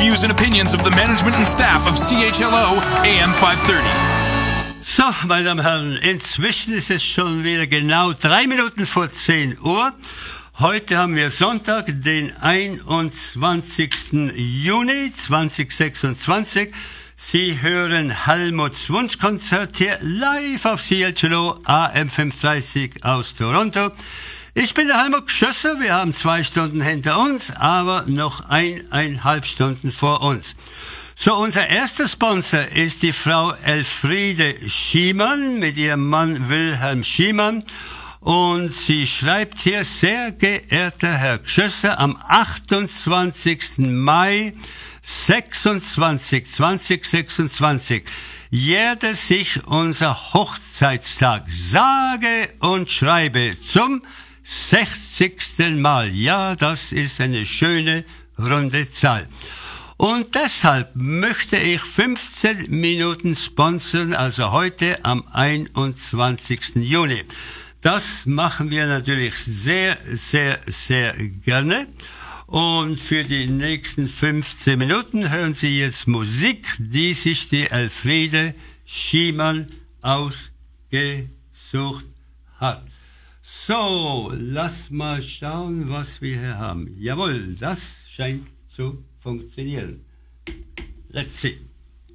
views and opinions of the management and staff of CHLO AM 530. So, meine Damen und Herren, inzwischen ist es schon wieder genau 3 Minuten vor 10 Uhr. Heute haben wir Sonntag, den 21. Juni 2026. Sie hören Helmuts Wunschkonzert hier live auf CHLO AM 530 aus Toronto. Ich bin der Helmut Schösser, wir haben 2 Stunden hinter uns, aber noch 1,5 Stunden vor uns. So, unser erster Sponsor ist die Frau Elfriede Schiemann mit ihrem Mann Wilhelm Schiemann. Und sie schreibt hier: Sehr geehrter Herr Schösser, am 28. Mai 2026 jährte sich unser Hochzeitstag, sage und schreibe, zum 60. Mal. Ja, das ist eine schöne, runde Zahl. Und deshalb möchte ich 15 Minuten sponsern, also heute am 21. Juni. Das machen wir natürlich sehr, sehr, sehr gerne. Und für die nächsten 15 Minuten hören Sie jetzt Musik, die sich die Elfriede Schiemann ausgesucht hat. So, lass mal schauen, was wir hier haben. Jawohl, das scheint zu funktionieren. Let's see.